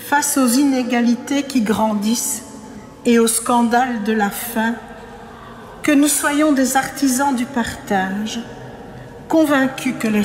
face aux inégalités qui grandissent et aux scandales de la faim, que nous soyons des artisans du partage, convaincus que les